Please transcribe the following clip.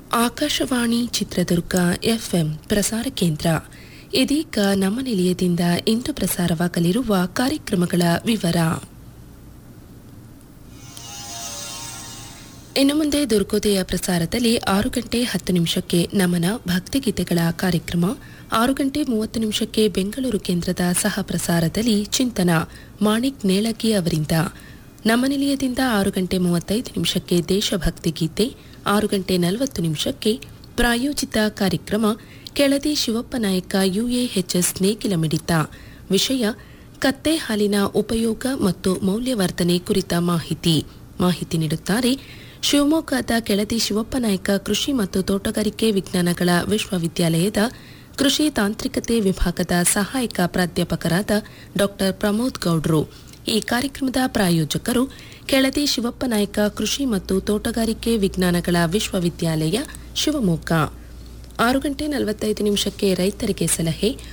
Akashvani Chitradurga FM ಪ್ರಸಾರ ಕೇಂದ್ರ. ಇದೀಗ ನಮ್ಮ ನಿಲಯದಿಂದ ಇಂದು ಪ್ರಸಾರವಾಗಲಿರುವ ಕಾರ್ಯಕ್ರಮಗಳ ವಿವರ. ಇನ್ನು ಮುಂದೆ ದುರ್ಗೋದಯ ಪ್ರಸಾರದಲ್ಲಿ 6 ಗಂಟೆ 10 ನಿಮಿಷಕ್ಕೆ ನಮನ ಭಕ್ತಿಗೀತೆಗಳ ಕಾರ್ಯಕ್ರಮ, 6 ಗಂಟೆ 30 ನಿಮಿಷಕ್ಕೆ ಬೆಂಗಳೂರು ಕೇಂದ್ರದ ಸಹ ಪ್ರಸಾರದಲ್ಲಿ ಚಿಂತನ ಮಾಣಿಕ್ ನೇಳಗಿ ಅವರಿಂದ. ನಮ್ಮ ನಿಲಯದಿಂದ 6 ಗಂಟೆ 35 ನಿಮಿಷಕ್ಕೆ ದೇಶಭಕ್ತಿ ಗೀತೆ, 6 ಗಂಟೆ 40 ನಿಮಿಷಕ್ಕೆ ಪ್ರಾಯೋಜಿತ ಕಾರ್ಯಕ್ರಮ ಕೆಳದಿ ಶಿವಪ್ಪ ನಾಯಕ UAHS ನೇಗಿಲ ಮಿಡಿತ. ವಿಷಯ ಕತ್ತೆ ಹಾಲಿನ ಉಪಯೋಗ ಮತ್ತು ಮೌಲ್ಯವರ್ಧನೆ ಕುರಿತ ಮಾಹಿತಿ ನೀಡುತ್ತಾರೆ ಶಿವಮೊಗ್ಗದ ಕೆಳದಿ ಶಿವಪ್ಪ ನಾಯಕ ಕೃಷಿ ಮತ್ತು ತೋಟಗಾರಿಕೆ ವಿಜ್ಞಾನಗಳ ವಿಶ್ವವಿದ್ಯಾಲಯದ ಕೃಷಿ ತಾಂತ್ರಿಕತೆ ವಿಭಾಗದ ಸಹಾಯಕ ಪ್ರಾಧ್ಯಾಪಕರಾದ ಡಾ ಪ್ರಮೋದ್ ಗೌಡ್ರು. ಈ ಕಾರ್ಯಕ್ರಮದ ಪ್ರಾಯೋಜಕರು ಕೆಳದಿ ಶಿವಪ್ಪ ನಾಯಕ ಕೃಷಿ ಮತ್ತು ತೋಟಗಾರಿಕೆ ವಿಜ್ಞಾನಗಳ ವಿಶ್ವವಿದ್ಯಾಲಯ ಶಿವಮೊಗ್ಗ. 6 ಗಂಟೆ 45 ನಿಮಿಷಕ್ಕೆ ರೈತರಿಗೆ ಸಲಹೆ,